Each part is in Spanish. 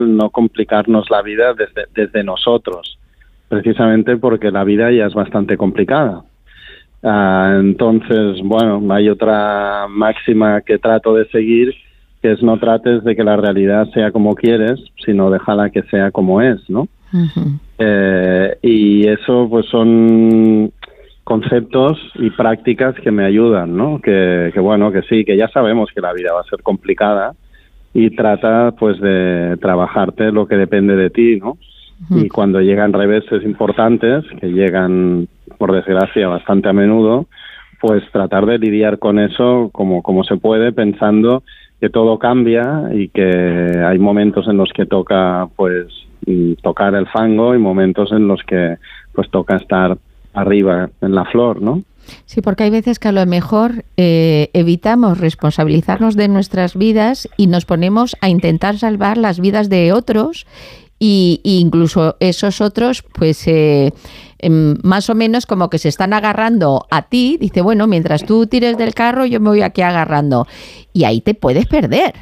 no complicarnos la vida desde nosotros, precisamente porque la vida ya es bastante complicada. Entonces, bueno, hay otra máxima que trato de seguir, que es no trates de que la realidad sea como quieres, sino déjala que sea como es, ¿no? Uh-huh. Y eso pues son conceptos y prácticas que me ayudan, ¿no? Que bueno, que sí, que ya sabemos que la vida va a ser complicada y trata pues de trabajarte lo que depende de ti, ¿no? Y cuando llegan reveses importantes, que llegan, por desgracia, bastante a menudo, pues tratar de lidiar con eso como se puede, pensando que todo cambia y que hay momentos en los que toca pues tocar el fango y momentos en los que pues toca estar arriba en la flor, ¿no? Sí, porque hay veces que a lo mejor evitamos responsabilizarnos de nuestras vidas y nos ponemos a intentar salvar las vidas de otros y incluso esos otros pues más o menos como que se están agarrando a ti. Dice, bueno, mientras tú tires del carro yo me voy aquí agarrando y ahí te puedes perder.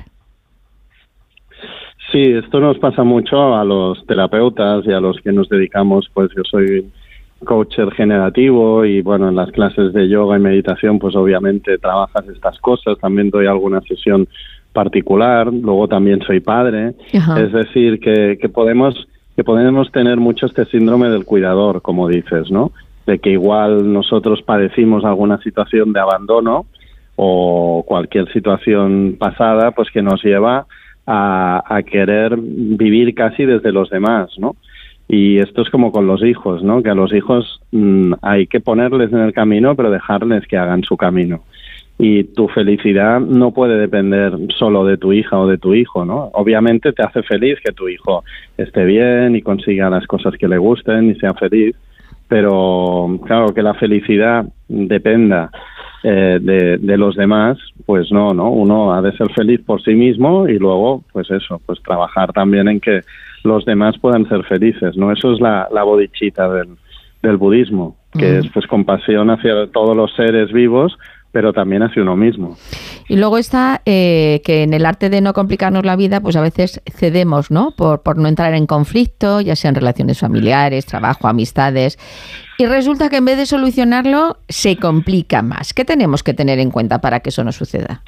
Sí, esto nos pasa mucho a los terapeutas y a los que nos dedicamos, pues yo soy coach regenerativo y bueno, en las clases de yoga y meditación pues obviamente trabajas estas cosas, también doy alguna sesión particular, luego también soy padre. Ajá. Es decir, que podemos tener mucho este síndrome del cuidador, como dices, ¿no? De que igual nosotros padecimos alguna situación de abandono o cualquier situación pasada pues que nos lleva a querer vivir casi desde los demás, ¿no? Y esto es como con los hijos, ¿no? Que a los hijos hay que ponerles en el camino, pero dejarles que hagan su camino. Y tu felicidad no puede depender solo de tu hija o de tu hijo, ¿no? Obviamente te hace feliz que tu hijo esté bien y consiga las cosas que le gusten y sea feliz, pero claro, que la felicidad dependa de los demás, pues no, uno ha de ser feliz por sí mismo y luego, pues eso, pues trabajar también en que los demás puedan ser felices, ¿no? Eso es la bodichita del budismo, que es pues compasión hacia todos los seres vivos, pero también hacia uno mismo. Y luego está que en el arte de no complicarnos la vida, pues a veces cedemos, ¿no? Por no entrar en conflicto, ya sean relaciones familiares, trabajo, amistades. Y resulta que en vez de solucionarlo, se complica más. ¿Qué tenemos que tener en cuenta para que eso no suceda?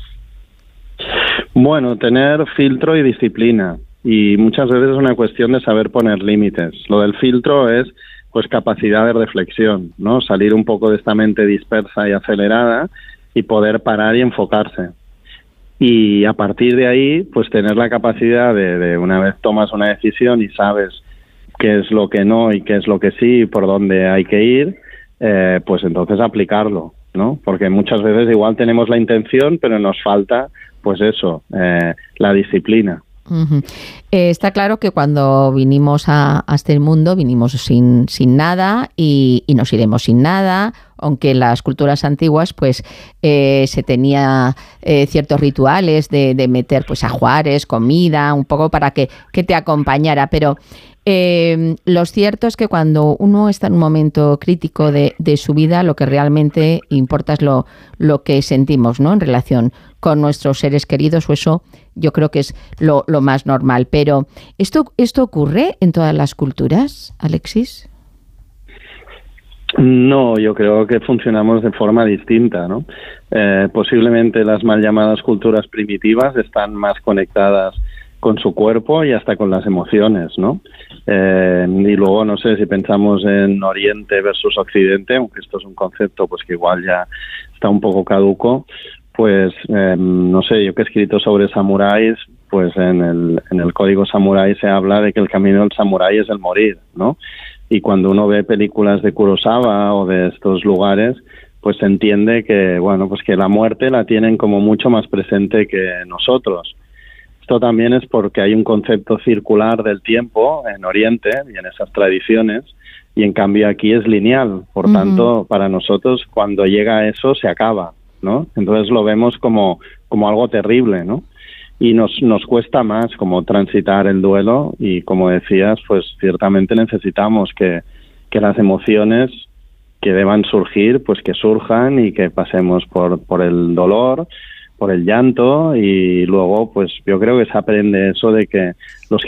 Bueno, tener filtro y disciplina. Y muchas veces es una cuestión de saber poner límites. Lo del filtro es pues capacidad de reflexión, ¿no? Salir un poco de esta mente dispersa y acelerada y poder parar y enfocarse. Y a partir de ahí, pues tener la capacidad de una vez tomas una decisión y sabes qué es lo que no y qué es lo que sí y por dónde hay que ir, pues entonces aplicarlo, ¿no? Porque muchas veces igual tenemos la intención, pero nos falta, pues eso, la disciplina. Uh-huh. Está claro que cuando vinimos a este mundo vinimos sin nada y nos iremos sin nada, aunque en las culturas antiguas pues se tenía ciertos rituales de meter pues ajuares, comida, un poco para que te acompañara, pero lo cierto es que cuando uno está en un momento crítico de su vida, lo que realmente importa es lo que sentimos, ¿no? En relación con nuestros seres queridos, o eso yo creo que es lo más normal. Pero ¿esto ocurre en todas las culturas, Alexis? No, yo creo que funcionamos de forma distinta, ¿no? Posiblemente las mal llamadas culturas primitivas están más conectadas con su cuerpo y hasta con las emociones, ¿no? Y luego, no sé, si pensamos en Oriente versus Occidente, aunque esto es un concepto pues que igual ya está un poco caduco, pues, no sé, yo que he escrito sobre samuráis, pues en el código samurái se habla de que el camino del samurái es el morir, ¿no? Y cuando uno ve películas de Kurosawa o de estos lugares, pues se entiende que, bueno, pues que la muerte la tienen como mucho más presente que nosotros. Esto también es porque hay un concepto circular del tiempo en Oriente y en esas tradiciones, y en cambio aquí es lineal. Por tanto, para nosotros, cuando llega a eso, se acaba, ¿no? Entonces lo vemos como algo terrible, ¿no? Y nos cuesta más como transitar el duelo y, como decías, pues ciertamente necesitamos que las emociones que deban surgir, pues que surjan y que pasemos por el dolor, por el llanto, y luego pues yo creo que se aprende eso de que los